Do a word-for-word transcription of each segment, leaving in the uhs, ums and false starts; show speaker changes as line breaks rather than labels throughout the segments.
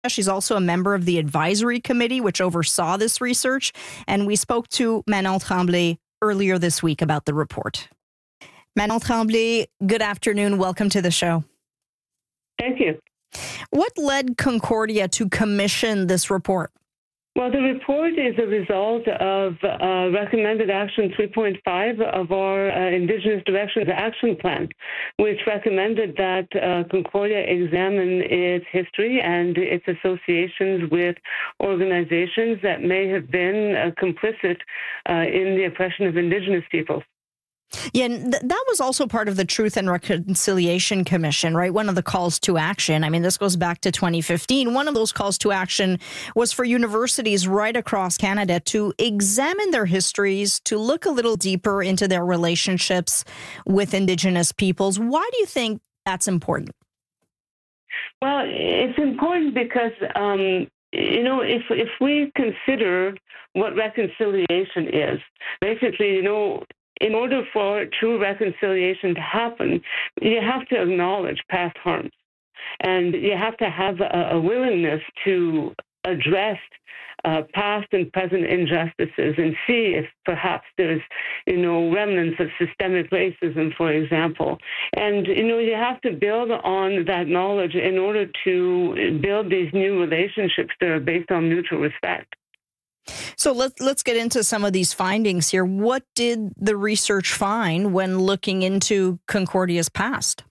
She's also a member of the advisory committee, which oversaw this research. And we spoke to Manon Tremblay earlier this week about the report. Manon Tremblay, good afternoon. Welcome to the show.
Thank you.
What led Concordia to commission this report?
Well, the report is a result of uh, recommended action three point five of our uh, Indigenous Directions Action Plan, which recommended that uh, Concordia examine its history and its associations with organizations that may have been uh, complicit uh, in the oppression of Indigenous peoples.
Yeah, and th- that was also part of the Truth and Reconciliation Commission, right? One of the calls to action. I mean, this goes back to twenty fifteen. One of those calls to action was for universities right across Canada to examine their histories, to look a little deeper into their relationships with Indigenous peoples. Why do you think that's important?
Well, it's important because, um, you know, if if we consider what reconciliation is, basically, you know, in order for true reconciliation to happen, you have to acknowledge past harms. And you have to have a, a willingness to address uh, past and present injustices and see if perhaps there's, you know, remnants of systemic racism, for example. And, you know, you have to build on that knowledge in order to build these new relationships that are based on mutual respect.
So let's let's get into some of these findings here. What did the research find when looking into Concordia's past?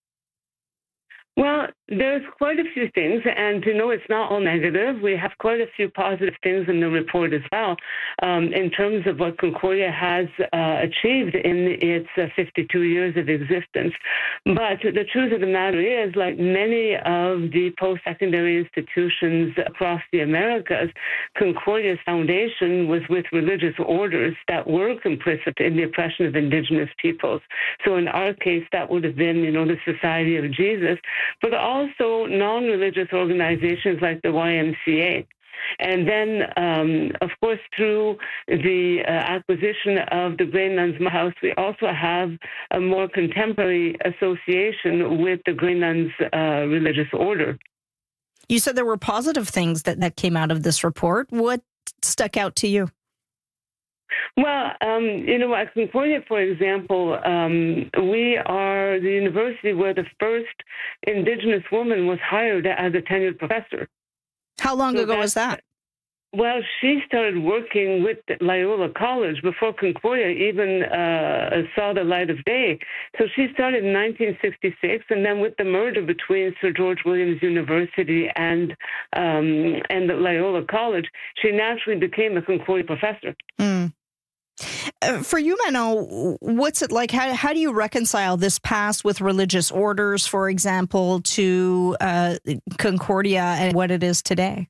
Well, there's quite a few things, and you know, it's not all negative. We have quite a few positive things in the report as well, um, in terms of what Concordia has uh, achieved in its uh, fifty-two years of existence. But the truth of the matter is, like many of the post-secondary institutions across the Americas, Concordia's foundation was with religious orders that were complicit in the oppression of Indigenous peoples. So in our case, that would have been, you know, the Society of Jesus, but also non-religious organizations like the Y M C A. And then, um, of course, through the uh, acquisition of the Grey Nuns House, we also have a more contemporary association with the Grey Nuns uh, religious order.
You said there were positive things that, that came out of this report. What stuck out to you?
Well, um, you know, at Concordia, for example, um, we are the university where the first Indigenous woman was hired as a tenured professor.
How long
so
ago was that?
Well, she started working with Loyola College before Concordia even uh, saw the light of day. So she started in nineteen sixty-six, and then with the merger between Sir George Williams University and um, and the Loyola College, she naturally became a Concordia professor.
Mm. Uh, for you, Manon, what's it like? How, how do you reconcile this past with religious orders, for example, to uh, Concordia and what it is today?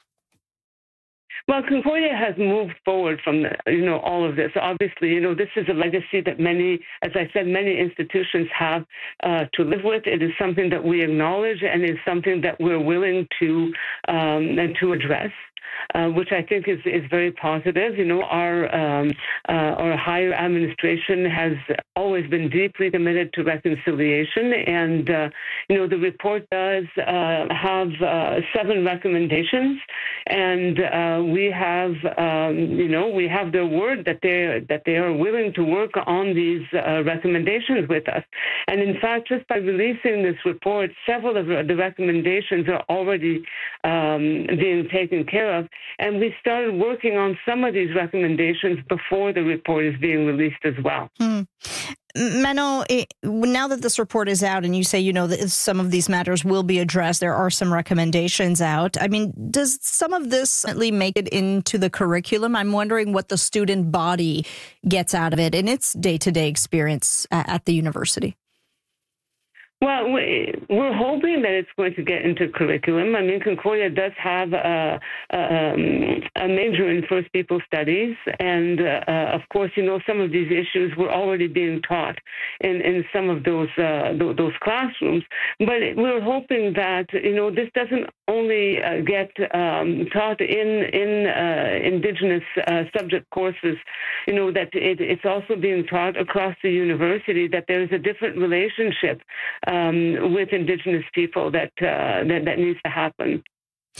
Well, Concordia has moved forward from, the, you know, all of this. Obviously, you know, this is a legacy that many, as I said, many institutions have uh, to live with. It is something that we acknowledge and is something that we're willing to um, and to address. Uh, which I think is, is very positive. You know, our um, uh, our higher administration has always been deeply committed to reconciliation, and uh, you know, the report does uh, have uh, seven recommendations, and uh, we have um, you know we have their word that they that they are willing to work on these uh, recommendations with us. And in fact, just by releasing this report, several of the recommendations are already um, being taken care of. And we started working on some of these recommendations before the report is being released as well.
Hmm. Manon, now that this report is out and you say, you know, that some of these matters will be addressed, there are some recommendations out. I mean, does some of this make it into the curriculum? I'm wondering what the student body gets out of it in its day-to-day experience at the university.
Well, we're hoping that it's going to get into curriculum. I mean, Concordia does have a, a, a major in First People Studies, and uh, of course, you know, some of these issues were already being taught in, in some of those uh, those classrooms. But we're hoping that, you know, this doesn't only uh, get um, taught in in uh, Indigenous uh, subject courses. You know, that it, it's also being taught across the university that there's a different relationship Um, with Indigenous people that, uh, that that needs to happen.